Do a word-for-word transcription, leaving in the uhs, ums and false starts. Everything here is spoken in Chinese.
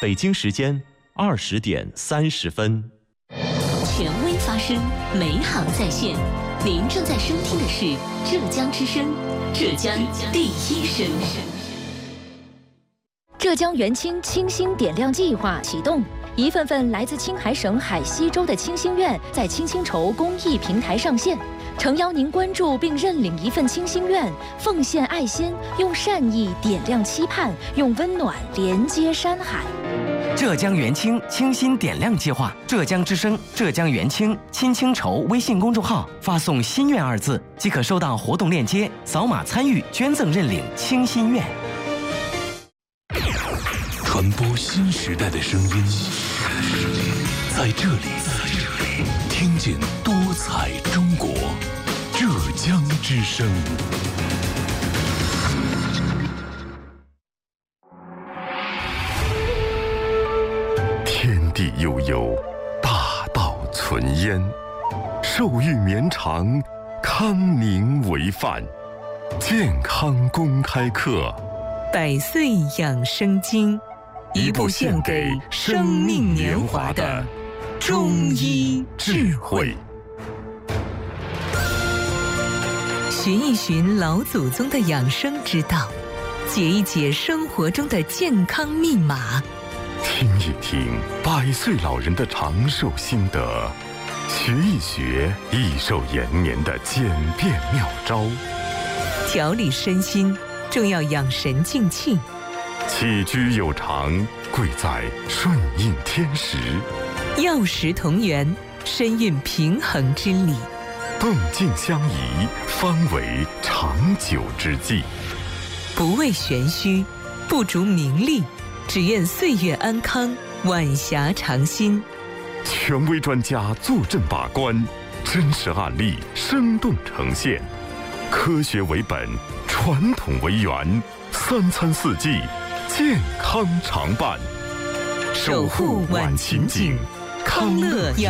北京时间二十点三十分。 权威发声，美好在线。您正在收听的是浙江之声，浙江第一声。 浙江元清清新点亮计划启动，一份份来自青海省海西州的清心愿在青青筹公益平台上线，诚邀您关注并认领一份清心愿，奉献爱心，用善意点亮期盼，用温暖连接山海。 浙江元清清新点亮计划，浙江之声、浙江元清青青筹微信公众号发送“心愿”二字，即可收到活动链接，扫码参与捐赠认领清心愿。 传播新时代的声音，在这里，听见多彩中国，浙江之声。 天地悠悠，大道存焉，寿育绵长，康宁为范。健康公开课， 百岁养生经，一部献给生命年华的中医智慧。寻一寻老祖宗的养生之道，解一解生活中的健康密码， 听一听百岁老人的长寿心得，学一学益寿延年的简便妙招。 调理身心，重要养神静气。 起居有常，贵在顺应天时。 药食同源，身运平衡之理。 动静相宜，方为长久之计。 不为玄虚，不逐名利，只愿岁月安康，晚霞长新。 权威专家坐镇把关，真实案例生动呈现，科学为本，传统为源，三餐四季健康常伴，守护晚晴景，康乐养